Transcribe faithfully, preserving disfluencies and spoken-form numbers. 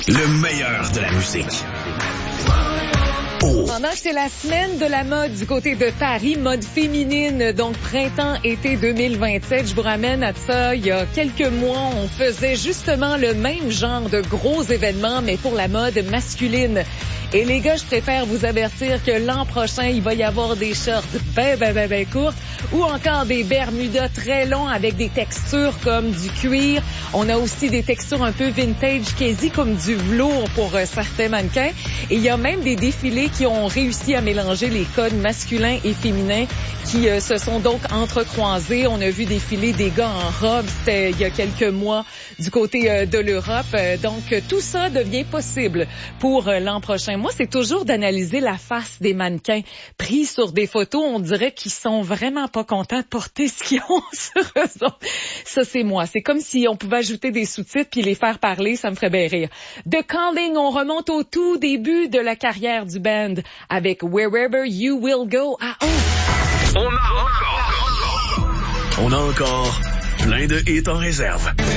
Le meilleur de la musique. Oh. Pendant que c'est la semaine de la mode du côté de Paris, mode féminine, donc printemps-été deux mille vingt-sept, je vous ramène à ça. Il y a quelques mois, on faisait justement le même genre de gros événements, mais pour la mode masculine. Et les gars, je préfère vous avertir que l'an prochain, il va y avoir des shorts ben, ben, ben, ben courtes ou encore des bermudas très longs avec des textures comme du cuir. On a aussi des textures un peu vintage, quasi comme du velours pour euh, certains mannequins. Et il y a même des défilés qui ont réussi à mélanger les codes masculins et féminins qui euh, se sont donc entrecroisés. On a vu défiler des gars en robe, c'était il y a quelques mois du côté euh, de l'Europe. Euh, donc, tout ça devient possible pour euh, l'an prochain. Moi, c'est toujours d'analyser la face des mannequins pris sur des photos. On dirait qu'ils sont vraiment pas contents de porter ce qu'ils ont sur eux autres. Ça, c'est moi. C'est comme si on pouvait ajouter des sous-titres puis les faire parler. Ça me ferait bien rire. De Calling, on remonte au tout début de la carrière du band avec Wherever You Will Go. Ah, oh! On a encore, on a encore plein de hits en réserve.